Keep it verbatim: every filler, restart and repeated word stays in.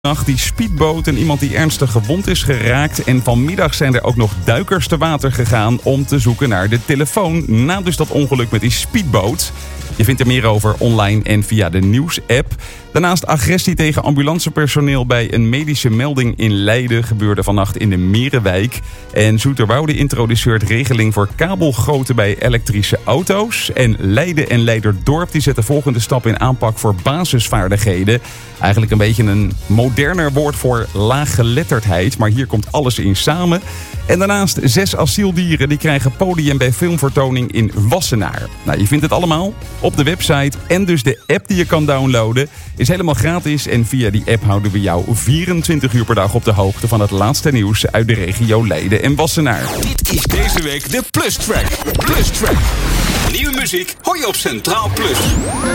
Nacht die speedboot en iemand die ernstig gewond is geraakt. En vanmiddag zijn er ook nog duikers te water gegaan om te zoeken naar de telefoon. Na dus dat ongeluk met die speedboot. Je vindt er meer over online en via de nieuws-app. Daarnaast agressie tegen ambulancepersoneel bij een medische melding in Leiden gebeurde vannacht in de Merenwijk. En Zoeterwoude introduceert regeling voor kabelgrootte bij elektrische auto's. En Leiden en Leiderdorp die zetten volgende stap in aanpak voor basisvaardigheden. Eigenlijk een beetje een moderner woord voor laaggeletterdheid, maar hier komt alles in samen. En daarnaast zes asieldieren die krijgen podium bij filmvertoning in Wassenaar. Nou, je vindt het allemaal op de website en dus de app die je kan downloaden is helemaal gratis. En via die app houden we jou vierentwintig uur per dag op de hoogte van het laatste nieuws uit de regio Leiden en Wassenaar. Dit is deze week de Plus Track. Plus Track. Nieuwe muziek hoor je op Centraal Plus.